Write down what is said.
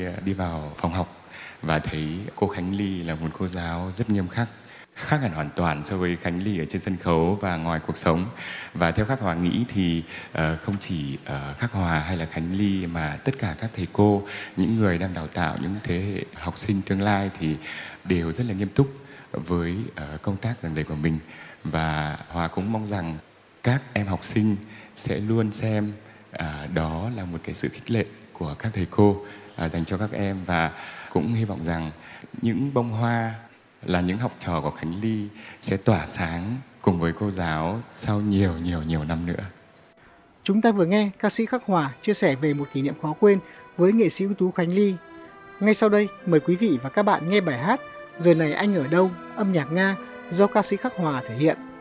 đi vào phòng học và thấy cô Khánh Ly là một cô giáo rất nghiêm khắc, khác hẳn hoàn toàn so với Khánh Ly ở trên sân khấu và ngoài cuộc sống. Và theo Khắc Hòa nghĩ thì không chỉ Khắc Hòa hay là Khánh Ly mà tất cả các thầy cô, những người đang đào tạo những thế hệ học sinh tương lai thì đều rất là nghiêm túc với công tác giảng dạy của mình. Và Hòa cũng mong rằng các em học sinh sẽ luôn xem đó là một cái sự khích lệ của các thầy cô dành cho các em, và cũng hy vọng rằng những bông hoa là những học trò của Khánh Ly sẽ tỏa sáng cùng với cô giáo sau nhiều năm nữa. Chúng ta vừa nghe ca sĩ Khắc Hòa chia sẻ về một kỷ niệm khó quên với nghệ sĩ ưu tú Khánh Ly. Ngay sau đây, mời quý vị và các bạn nghe bài hát Giờ này anh ở đâu, âm nhạc Nga do ca sĩ Khắc Hòa thể hiện.